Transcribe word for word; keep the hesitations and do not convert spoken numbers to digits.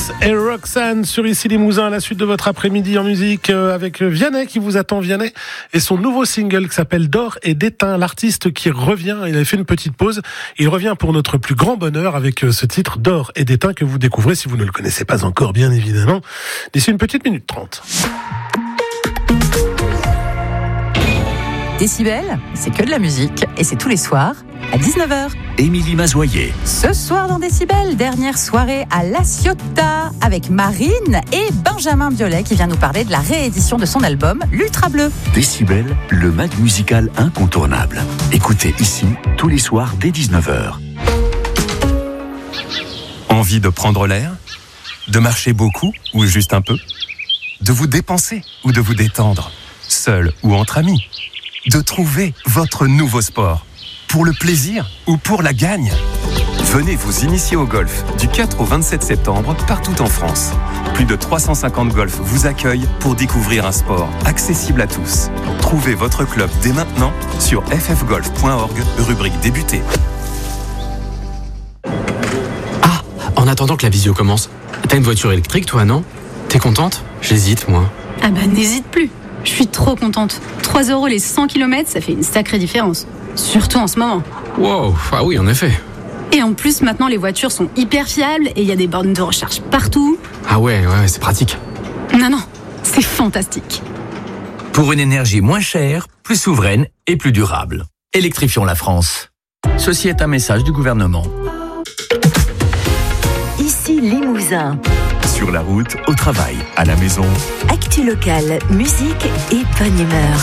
et Roxane sur Ici Limousin à la suite de votre après-midi en musique avec Vianney qui vous attend, Vianney, et son nouveau single qui s'appelle D'or et d'étain. L'artiste qui revient, il avait fait une petite pause, il revient pour notre plus grand bonheur avec ce titre D'or et d'étain que vous découvrez si vous ne le connaissez pas encore, bien évidemment, d'ici une petite minute trente. Décibel, c'est que de la musique et c'est tous les soirs à dix-neuf heures. Émilie Mazoyer. Ce soir dans Décibel, dernière soirée à La Ciotat avec Marine et Benjamin Biolay qui vient nous parler de la réédition de son album L'Ultra Bleu. Décibel, le mag musical incontournable. Écoutez ici tous les soirs dès dix-neuf heures. Envie de prendre l'air ? De marcher beaucoup ou juste un peu ? De vous dépenser ou de vous détendre ? Seul ou entre amis ? De trouver votre nouveau sport, pour le plaisir ou pour la gagne. Venez vous initier au golf du quatre au vingt-sept septembre partout en France. Plus de trois cent cinquante golfs vous accueillent pour découvrir un sport accessible à tous. Trouvez votre club dès maintenant sur f f golf point org, rubrique débuter. Ah, en attendant que la visio commence, t'as une voiture électrique toi, non ? T'es contente ? J'hésite, moi. Ah bah n'hésite plus. Je suis trop contente. trois euros les cent kilomètres, ça fait une sacrée différence. Surtout en ce moment. Wow, ah oui, en effet. Et en plus, maintenant, les voitures sont hyper fiables et il y a des bornes de recharge partout. Ah ouais, ouais, c'est pratique. Non, non, c'est fantastique. Pour une énergie moins chère, plus souveraine et plus durable. Électrifions la France. Ceci est un message du gouvernement. Ici Limousin. Sur la route, au travail, à la maison. Actu locale, musique et bonne humeur.